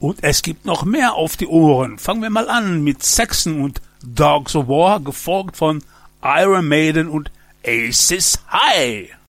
Und es gibt noch mehr auf die Ohren. Fangen wir mal an mit Saxon und Dogs of War, gefolgt von Iron Maiden und Aces High.